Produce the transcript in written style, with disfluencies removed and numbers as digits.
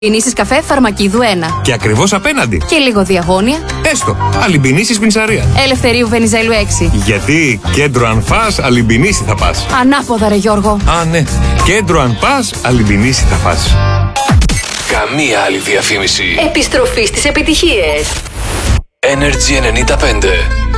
Αλυμπινήσεις καφέ Φαρμακίδου 1. Και ακριβώς απέναντι. Και λίγο διαγώνια. Έστω. Αλυμπινήσεις Πινσαρία. Ελευθερίου Βενιζέλου 6. Γιατί κέντρο αν φας, Αλυμπινήσι θα πας. Ανάποδα ρε Γιώργο. Α, ναι. Κέντρο αν πας, Αλυμπινήσι θα πας. Καμία άλλη διαφήμιση. Επιστροφή στις επιτυχίες. Energy 95.